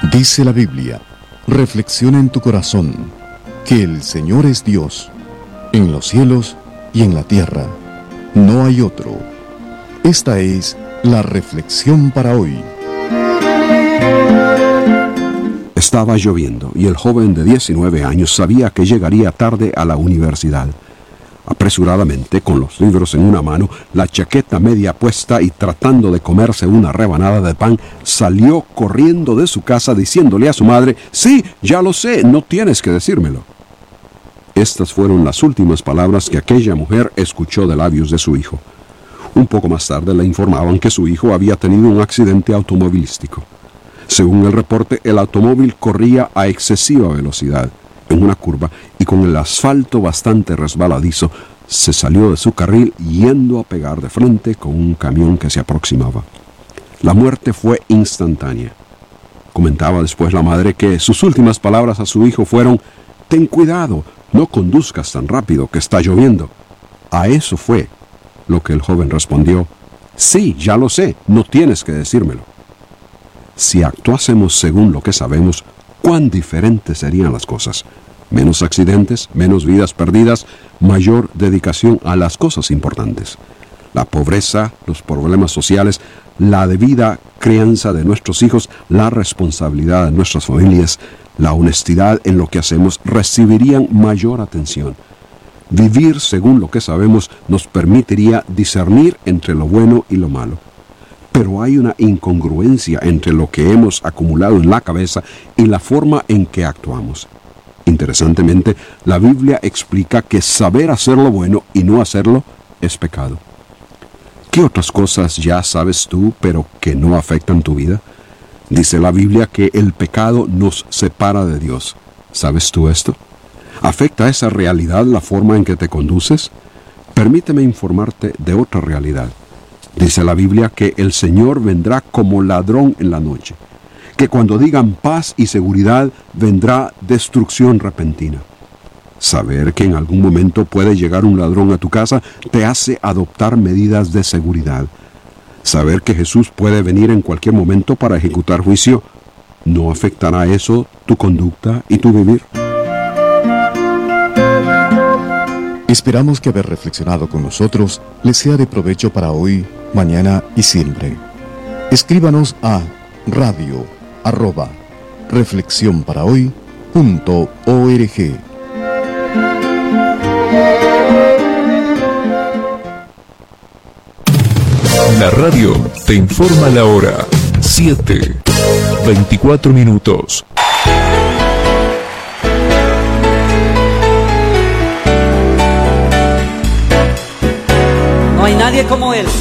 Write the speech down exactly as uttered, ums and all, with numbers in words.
Dice la Biblia, reflexiona en tu corazón, que el Señor es Dios, en los cielos y en la tierra. No hay otro. Esta es la reflexión para hoy. Estaba lloviendo y el joven de diecinueve años sabía que llegaría tarde a la universidad. Apresuradamente, con los libros en una mano, la chaqueta media puesta y tratando de comerse una rebanada de pan, salió corriendo de su casa diciéndole a su madre: «Sí, ya lo sé, no tienes que decírmelo». Estas fueron las últimas palabras que aquella mujer escuchó de labios de su hijo. Un poco más tarde le informaban que su hijo había tenido un accidente automovilístico. Según el reporte, el automóvil corría a excesiva velocidad en una curva y con el asfalto bastante resbaladizo se salió de su carril yendo a pegar de frente con un camión que se aproximaba. La muerte fue instantánea. Comentaba después la madre que sus últimas palabras a su hijo fueron: «Ten cuidado, no conduzcas tan rápido que está lloviendo». A eso fue lo que el joven respondió: «Sí, ya lo sé, no tienes que decírmelo». Si actuásemos según lo que sabemos, cuán diferentes serían las cosas. Menos accidentes, menos vidas perdidas, mayor dedicación a las cosas importantes. La pobreza, los problemas sociales, la debida crianza de nuestros hijos, la responsabilidad de nuestras familias, la honestidad en lo que hacemos recibirían mayor atención. Vivir según lo que sabemos nos permitiría discernir entre lo bueno y lo malo. Pero hay una incongruencia entre lo que hemos acumulado en la cabeza y la forma en que actuamos. Interesantemente, la Biblia explica que saber hacer lo bueno y no hacerlo es pecado. ¿Qué otras cosas ya sabes tú, pero que no afectan tu vida? Dice la Biblia que el pecado nos separa de Dios. ¿Sabes tú esto? ¿Afecta esa realidad la forma en que te conduces? Permíteme informarte de otra realidad. Dice la Biblia que el Señor vendrá como ladrón en la noche, que cuando digan paz y seguridad vendrá destrucción repentina. Saber que en algún momento puede llegar un ladrón a tu casa te hace adoptar medidas de seguridad. Saber que Jesús puede venir en cualquier momento para ejecutar juicio, ¿no afectará eso tu conducta y tu vivir? Esperamos que haber reflexionado con nosotros les sea de provecho para hoy, mañana y siempre. Escríbanos a radio arroba reflexión para hoy punto org. La radio te informa la hora. siete, veinticuatro minutos. No hay nadie como Él.